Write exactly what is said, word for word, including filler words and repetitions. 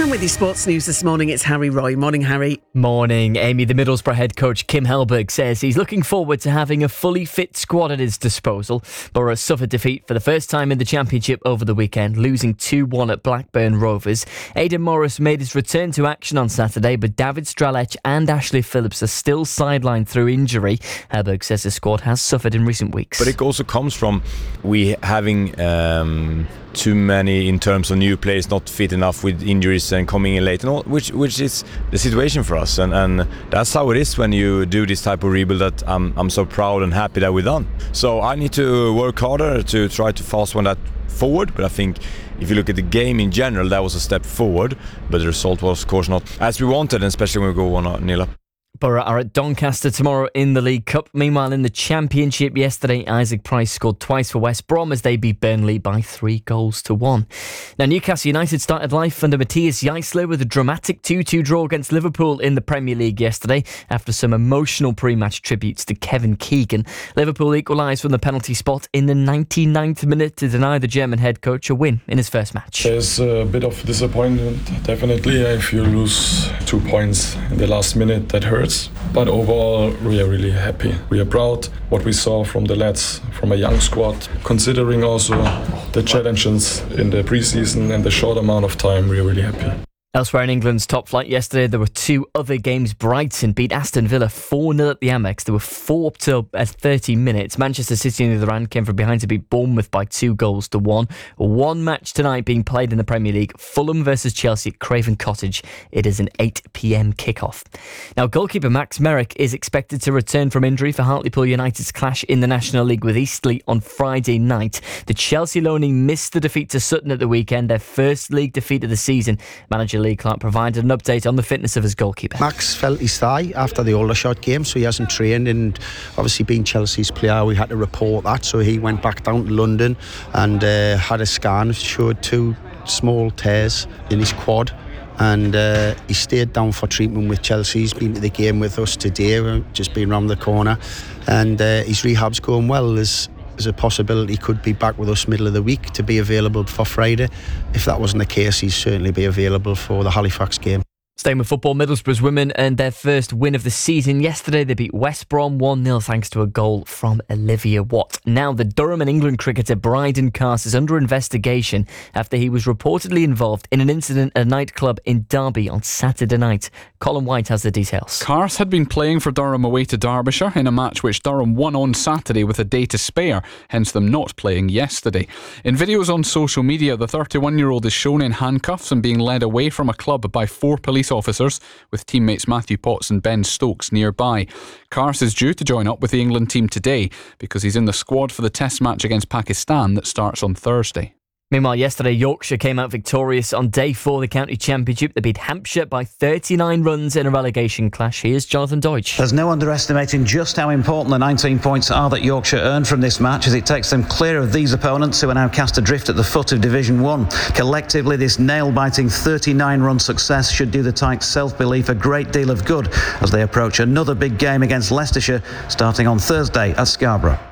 And with your sports news this morning, it's Harry Roy. Morning, Harry. Morning, Amy. The Middlesbrough head coach Kim Hellberg says he's looking forward to having a fully fit squad at his disposal. Borough suffered defeat for the first time in the Championship over the weekend, losing two one at Blackburn Rovers. Aidan Morris made his return to action on Saturday, but David Strelec and Ashley Phillips are still sidelined through injury. Hellberg says the squad has suffered in recent weeks. But it also comes from we having um, too many in terms of new players not fit enough with injuries and coming in late and all, which which is the situation for us, and, and that's how it is when you do this type of rebuild that I'm, I'm so proud and happy that we've done. So I need to work harder to try to fast one that forward, but I think if you look at the game in general, that was a step forward, but the result was of course not as we wanted, and especially when we go one nil up. Borough are at Doncaster tomorrow in the League Cup. Meanwhile, in the Championship yesterday, Isaac Price scored twice for West Brom as they beat Burnley by three goals to one. Now, Newcastle United started life under Matthias Jaissler with a dramatic two two draw against Liverpool in the Premier League yesterday after some emotional pre-match tributes to Kevin Keegan. Liverpool equalised from the penalty spot in the ninety-ninth minute to deny the German head coach a win in his first match. There's a bit of disappointment, definitely, if you lose two points in the last minute. That hurts. But overall, we are really happy. We are proud what we saw from the lads, from a young squad. Considering also the challenges in the preseason and the short amount of time, we are really happy. Elsewhere in England's top flight yesterday, there were two other games. Brighton beat Aston Villa four nil at the Amex. There were four up till uh, thirty minutes. Manchester City, on the other hand, came from behind to beat Bournemouth by two goals to one. One match tonight being played in the Premier League. Fulham versus Chelsea at Craven Cottage. It is an eight p.m. kickoff. Now, goalkeeper Max Merrick is expected to return from injury for Hartlepool United's clash in the National League with Eastleigh on Friday night. The Chelsea loanee missed the defeat to Sutton at the weekend, their first league defeat of the season. Manager Lee Clark provided an update on the fitness of his goalkeeper. Max felt his thigh after the Aldershot game, so he hasn't trained, and obviously being Chelsea's player we had to report that, so he went back down to London and uh, had a scan, showed two small tears in his quad, and uh, he stayed down for treatment with Chelsea. He's been to the game with us today, we've just been round the corner, and uh, his rehab's going well. There's There's a possibility he could be back with us middle of the week to be available for Friday. If that wasn't the case, he'd certainly be available for the Halifax game. Staying with football, Middlesbrough's women earned their first win of the season yesterday. They beat West Brom one nil thanks to a goal from Olivia Watt. Now, the Durham and England cricketer Bryden Carse is under investigation after he was reportedly involved in an incident at a nightclub in Derby on Saturday night. Colin White has the details. Carse had been playing for Durham away to Derbyshire in a match which Durham won on Saturday with a day to spare, hence them not playing yesterday. In videos on social media, the thirty-one-year-old is shown in handcuffs and being led away from a club by four police officers, with teammates Matthew Potts and Ben Stokes nearby. Carse is due to join up with the England team today because he's in the squad for the test match against Pakistan that starts on Thursday. Meanwhile, yesterday, Yorkshire came out victorious on day four of the county championship. They beat Hampshire by thirty-nine runs in a relegation clash. Here's Jonathan Deutsch. There's no underestimating just how important the nineteen points are that Yorkshire earned from this match, as it takes them clear of these opponents who are now cast adrift at the foot of Division one. Collectively, this nail-biting thirty-nine run success should do the Tykes' self-belief a great deal of good as they approach another big game against Leicestershire starting on Thursday at Scarborough.